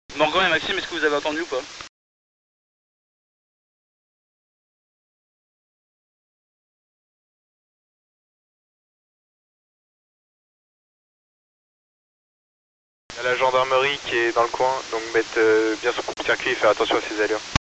Morgan et Maxime, est-ce que vous avez entendu ou pas? Il y a la gendarmerie qui est dans le coin, donc mettre bien son coup de circuit et faire attention à ses allures.